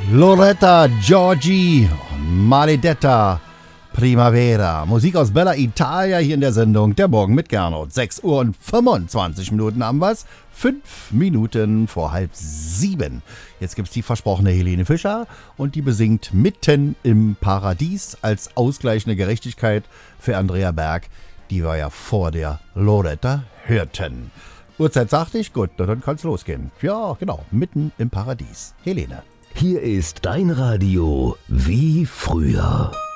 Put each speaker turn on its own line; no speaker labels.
Loretta Giorgi, Maledetta Primavera. Musik aus Bella Italia hier in der Sendung Der Morgen mit Gernot. 6 Uhr und 25 Minuten haben wir's. 5 Minuten vor 6:30. Jetzt gibt's die versprochene Helene Fischer und die besingt Mitten im Paradies als ausgleichende Gerechtigkeit für Andrea Berg, die wir ja vor der Loretta hörten. Uhrzeit sagte ich, gut, dann kann's losgehen. Ja, genau, Mitten im Paradies. Helene.
Hier ist dein Radio wie früher.